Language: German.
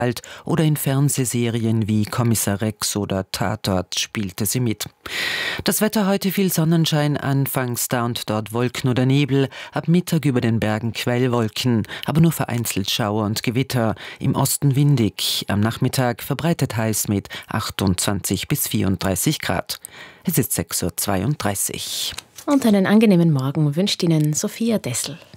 oder in Fernsehserien wie Kommissar Rex oder Tatort spielte sie mit. Das Wetter heute: viel Sonnenschein, anfangs da und dort Wolken oder Nebel, ab Mittag über den Bergen Quellwolken, aber nur vereinzelt Schauer und Gewitter, im Osten windig, am Nachmittag verbreitet heiß mit 28 bis 34 Grad. Es ist 6:32 Uhr. Und einen angenehmen Morgen wünscht Ihnen Sophia Dessel.